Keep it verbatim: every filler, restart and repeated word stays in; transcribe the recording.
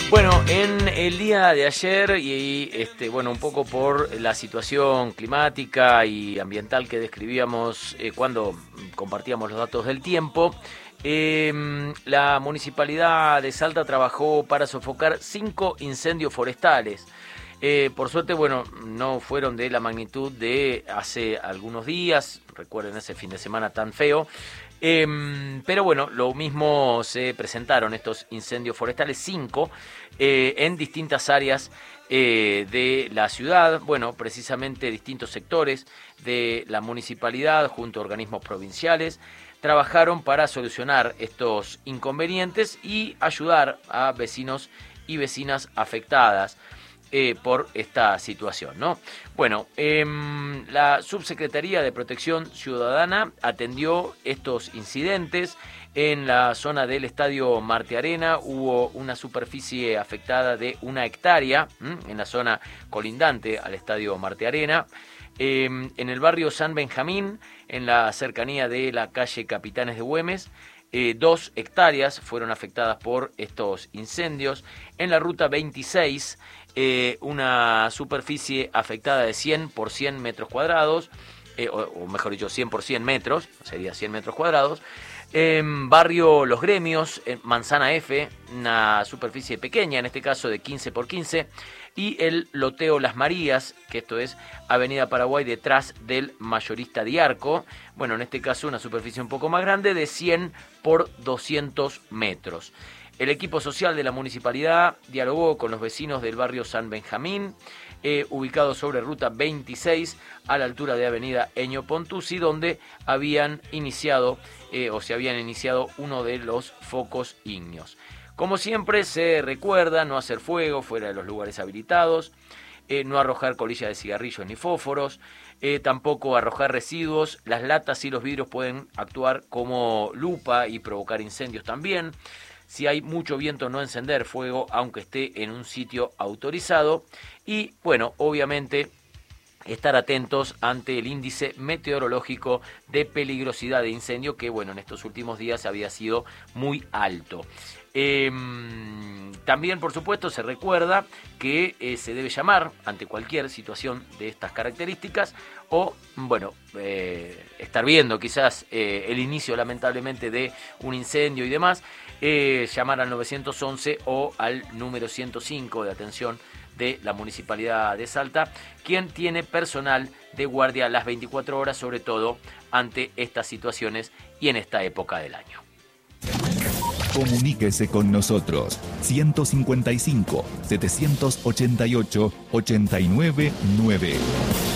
Bueno, en el día de ayer y este, bueno, un poco por la situación climática y ambiental que describíamos eh, cuando compartíamos los datos del tiempo, eh, la Municipalidad de Salta trabajó para sofocar cinco incendios forestales. Eh, por suerte, bueno, no fueron de la magnitud de hace algunos días, recuerden ese fin de semana tan feo. Eh, pero bueno, lo mismo se presentaron estos incendios forestales, cinco, eh, en distintas áreas eh, de la ciudad, bueno, precisamente distintos sectores de la municipalidad junto a organismos provinciales trabajaron para solucionar estos inconvenientes y ayudar a vecinos y vecinas afectadas Eh, por esta situación, ¿no? Bueno, eh, la Subsecretaría de Protección Ciudadana atendió estos incidentes. En la zona del Estadio Marte Arena hubo una superficie afectada de una hectárea, ¿m? en la zona colindante al Estadio Marte Arena. Eh, en el barrio San Benjamín, en la cercanía de la calle Capitanes de Güemes, Eh, dos hectáreas fueron afectadas por estos incendios. En la ruta veintiséis, eh, una superficie afectada de cien por cien metros cuadrados, eh, o, o mejor dicho, cien por cien metros, sería cien metros cuadrados. En barrio Los Gremios, en Manzana F, una superficie pequeña, en este caso de quince por quince, y el loteo Las Marías, que esto es Avenida Paraguay detrás del mayorista Diarco, bueno, en este caso una superficie un poco más grande de cien por doscientos metros. El equipo social de la municipalidad dialogó con los vecinos del barrio San Benjamín, eh, ubicado sobre ruta veintiséis, a la altura de avenida Eño Pontuzzi, donde habían iniciado, eh, o se habían iniciado uno de los focos ígneos. Como siempre se recuerda no hacer fuego fuera de los lugares habilitados, eh, no arrojar colillas de cigarrillos ni fósforos, eh, tampoco arrojar residuos. Las latas y los vidrios pueden actuar como lupa y provocar incendios también. Si hay mucho viento, no encender fuego aunque esté en un sitio autorizado. Y bueno, obviamente estar atentos ante el índice meteorológico de peligrosidad de incendio, que bueno, en estos últimos días había sido muy alto. Eh, también, por supuesto, se recuerda que eh, se debe llamar ante cualquier situación de estas características o, bueno, eh, estar viendo quizás eh, el inicio, lamentablemente, de un incendio y demás, eh, llamar al nueve once o al número ciento cinco de atención de la Municipalidad de Salta, quien tiene personal de guardia las veinticuatro horas, sobre todo ante estas situaciones y en esta época del año. Comuníquese con nosotros ciento cincuenta y cinco, setecientos ochenta y ocho, ochenta y nueve nueve.